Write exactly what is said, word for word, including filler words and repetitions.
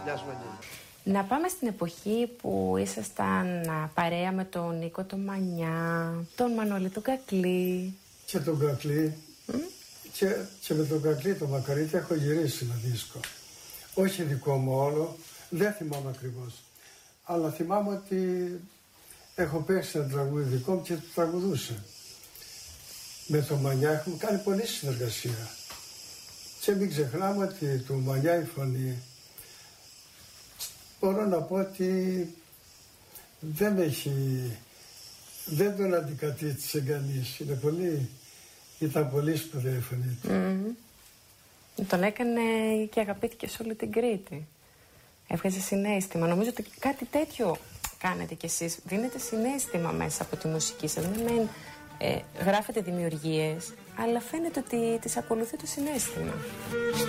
Γεια σου, Βαγγέλη. Να πάμε στην εποχή που ήσασταν παρέα με τον Νίκο τον Μανιά, τον Μανώλη τον Κακλή. Και τον Κακλή. Mm? Και, και με τον Κακλή τον Μακαρίτη έχω γυρίσει ένα δίσκο. Όχι δικό μου όλο, δεν θυμάμαι ακριβώς. Αλλά θυμάμαι ότι έχω παίξει ένα τραγούδι δικό μου και το τραγουδούσε. Με τον Μανιά έχουμε κάνει πολλή συνεργασία. Και μην ξεχνάμε ότι του Μανιά η φωνή, μπορώ να πω ότι δεν έχει, δεν τον αντικατήτησε κανείς. Είναι πολύ, ήταν πολύ σπουδαία η φωνή του. Mm. Τον έκανε και αγαπήθηκε σε όλη την Κρήτη. Έβγαζε συναίσθημα. Νομίζω ότι κάτι τέτοιο κάνετε κι εσείς. Δίνετε συναίσθημα μέσα από τη μουσική σας. Ναι, μεν, ε, γράφετε δημιουργίες, αλλά φαίνεται ότι τις ακολουθεί το συναίσθημα.